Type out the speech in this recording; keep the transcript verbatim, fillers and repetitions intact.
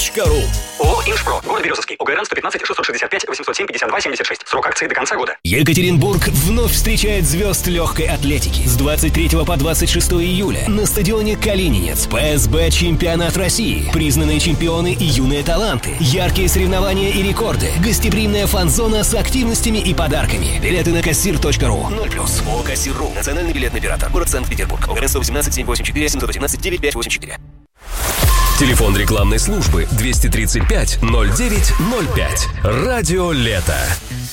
точка ру. ООО «Инжпро». Город Березовский. ОГРН сто пятнадцать шестьсот шестьдесят пять восемьсот семь пятьдесят два семьдесят шесть. Срок акции до конца года. Екатеринбург вновь встречает звезд легкой атлетики. С двадцать третьего по двадцать шестое июля на стадионе Калининец. ПСБ «Чемпионат России». Признанные чемпионы и юные таланты. Яркие соревнования и рекорды. Гостеприимная фан-зона с активностями и подарками. Билеты на кассир точка ру. ноль плюс. ООО «Кассир.ру». Национальный билетный оператор. Город Санкт-Петербург. ОГРН сто восемнадцать семь восемь четыре семьсот восемнадцать девять пять восемь четыре. Телефон рекламной службы двести тридцать пять ноль девять ноль пять. Радио «Лето».